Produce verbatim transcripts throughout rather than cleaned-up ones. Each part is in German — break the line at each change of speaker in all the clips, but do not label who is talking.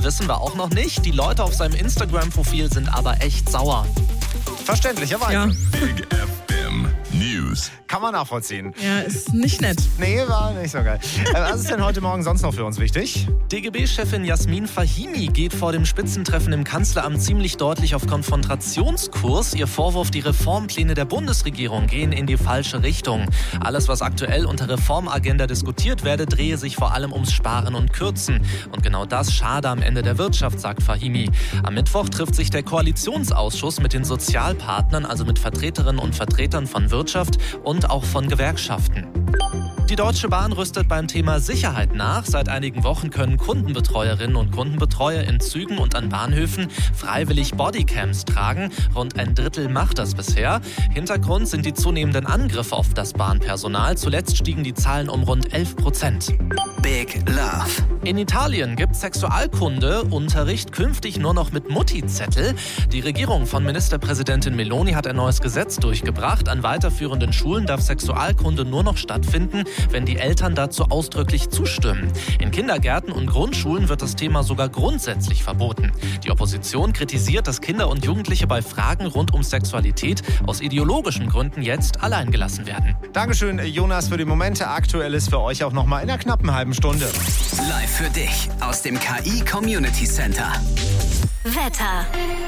wissen wir auch noch nicht. Die Leute auf seinem Instagram-Profil sind aber echt sauer. Verständlicherweise.
Ja.
Big F M News.
Kann man nachvollziehen.
Ja, ist nicht nett.
Nee, war nicht so geil. Äh, Was ist denn heute Morgen sonst noch für uns wichtig?
D G B-Chefin Jasmin Fahimi geht vor dem Spitzentreffen im Kanzleramt ziemlich deutlich auf Konfrontationskurs. Ihr Vorwurf, die Reformpläne der Bundesregierung gehen in die falsche Richtung. Alles, was aktuell unter Reformagenda diskutiert werde, drehe sich vor allem ums Sparen und Kürzen. Und genau das schade am Ende der Wirtschaft, sagt Fahimi. Am Mittwoch trifft sich der Koalitionsausschuss mit den Sozialpartnern, also mit Vertreterinnen und Vertretern von Wirtschaft und auch von Gewerkschaften. Die Deutsche Bahn rüstet beim Thema Sicherheit nach. Seit einigen Wochen können Kundenbetreuerinnen und Kundenbetreuer in Zügen und an Bahnhöfen freiwillig Bodycams tragen. Rund ein Drittel macht das bisher. Hintergrund sind die zunehmenden Angriffe auf das Bahnpersonal. Zuletzt stiegen die Zahlen um rund elf Prozent.
Big Love.
In Italien gibt Sexualkunde-Unterricht künftig nur noch mit Mutti-Zettel. Die Regierung von Ministerpräsidentin Meloni hat ein neues Gesetz durchgebracht. An weiterführenden Schulen darf Sexualkunde nur noch stattfinden, wenn die Eltern dazu ausdrücklich zustimmen. In Kindergärten und Grundschulen wird das Thema sogar grundsätzlich verboten. Die Opposition kritisiert, dass Kinder und Jugendliche bei Fragen rund um Sexualität aus ideologischen Gründen jetzt allein gelassen werden.
Dankeschön, Jonas, für die Momente. Aktuell ist für euch auch noch mal in einer knappen halben Stunde.
Live für dich aus dem K I Community Center.
Wetter.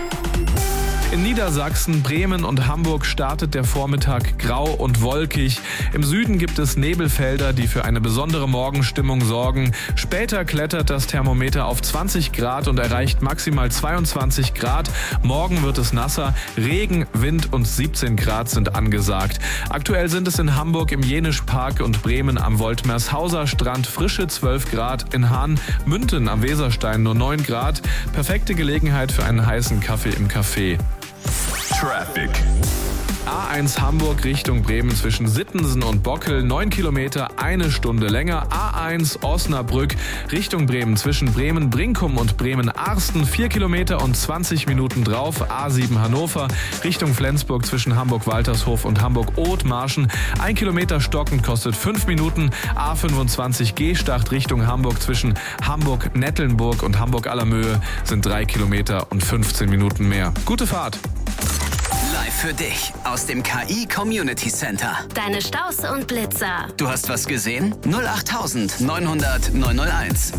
In Niedersachsen, Bremen und Hamburg startet der Vormittag grau und wolkig. Im Süden gibt es Nebelfelder, die für eine besondere Morgenstimmung sorgen. Später klettert das Thermometer auf zwanzig Grad und erreicht maximal zweiundzwanzig Grad. Morgen wird es nasser. Regen, Wind und siebzehn Grad sind angesagt. Aktuell sind es in Hamburg im Jenischpark und Bremen am Woltmershauser Strand frische zwölf Grad. In Hahn-Münten am Weserstein nur neun Grad. Perfekte Gelegenheit für einen heißen Kaffee im Café.
Traffic.
A eins Hamburg Richtung Bremen zwischen Sittensen und Bockel, neun Kilometer, eine Stunde länger. A eins Osnabrück Richtung Bremen zwischen Bremen-Brinkum und Bremen-Arsten, vier Kilometer und zwanzig Minuten drauf. A sieben Hannover Richtung Flensburg zwischen Hamburg-Waltershof und Hamburg-Othmarschen, ein Kilometer stockend, kostet fünf Minuten. A fünfundzwanzig Gstacht Richtung Hamburg zwischen Hamburg-Nettelnburg und Hamburg-Allermöhe sind drei Kilometer und fünfzehn Minuten mehr. Gute Fahrt!
Live für dich aus dem K I Community Center.
Deine Staus und Blitzer.
Du hast was gesehen? null acht neunhundert neunhunderteins.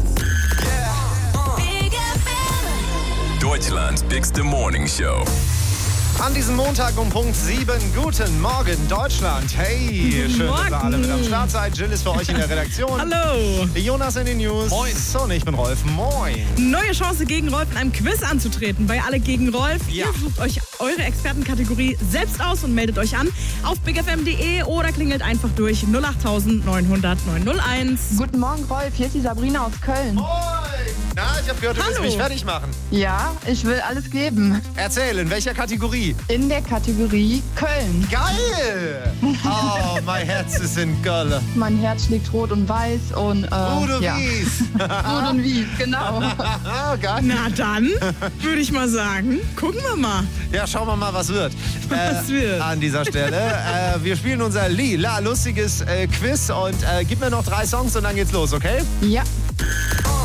Big F M.
Deutschlands bigste Morning Show.
An diesem Montag um Punkt sieben. Guten Morgen, Deutschland. Hey,
Guten
schön, dass ihr
Morgen.
alle mit am Start seid. Jill ist für euch in der Redaktion.
Hallo.
Jonas in den News.
Moin.
Und ich bin Rolf. Moin.
Neue Chance gegen Rolf in einem Quiz anzutreten. Bei Alle gegen Rolf.
Ja.
Ihr sucht euch eure Expertenkategorie selbst aus und meldet euch an auf bigfm punkt de oder klingelt einfach durch null acht neunhundert neunhunderteins.
Guten Morgen, Rolf. Hier ist die Sabrina aus Köln.
Moin. Na, ich habe gehört, du willst
Hallo.
mich fertig machen.
Ja, ich will alles geben.
Erzähl, in welcher Kategorie?
In der Kategorie Köln.
Geil! Oh, mein Herz ist in Köln.
Mein Herz schlägt rot und weiß und äh,
Udo
ja.
Wies.
Rot und Wies, genau.
Ah, geil.
Na dann, würde ich mal sagen, gucken wir mal.
Ja, schauen wir mal, was wird.
Was wird?
An dieser Stelle. äh, wir spielen unser lila lustiges äh, Quiz und äh, gib mir noch drei Songs und dann geht's los, okay?
Ja.